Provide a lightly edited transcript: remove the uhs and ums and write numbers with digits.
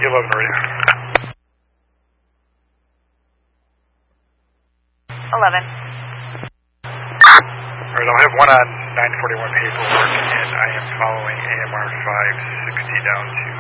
11 radio. 11. Alright, I'll have one on 941 paperwork, and I am following AMR 560 down to